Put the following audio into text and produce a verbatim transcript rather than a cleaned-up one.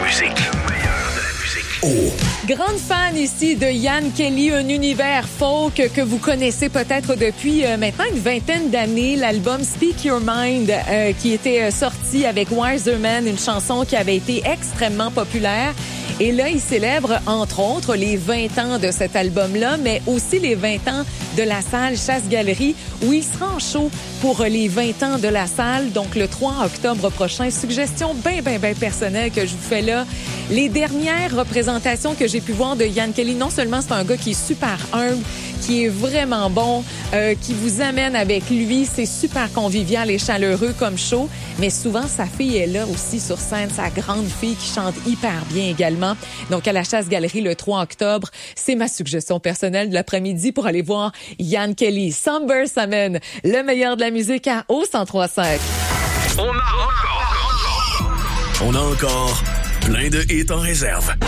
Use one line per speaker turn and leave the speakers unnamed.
musique. Le meilleur de la musique. Oh.
Grande fan ici de Ian Kelly, un univers folk que vous connaissez peut-être depuis euh, maintenant une vingtaine d'années. L'album Speak Your Mind euh, qui était euh, sorti avec Wiser Man, une chanson qui avait été extrêmement populaire. Et là, il célèbre, entre autres, les vingt ans de cet album-là, mais aussi les vingt ans de la salle Chasse-Galerie, où il sera en show pour les vingt ans de la salle, donc le trois octobre prochain. Suggestion bien, bien, bien personnelle que je vous fais là. Les dernières représentations que j'ai pu voir de Ian Kelly, non seulement c'est un gars qui est super humble, qui est vraiment bon, euh, qui vous amène avec lui, c'est super convivial et chaleureux comme show, mais souvent sa fille est là aussi sur scène, sa grande fille qui chante hyper bien également. Donc à la Chasse-Galerie le trois octobre, c'est ma suggestion personnelle de l'après-midi pour aller voir Ian Kelly. Somber s'amène le meilleur de la musique à O cent trois cinq.
On a encore, on a encore plein de hits en réserve.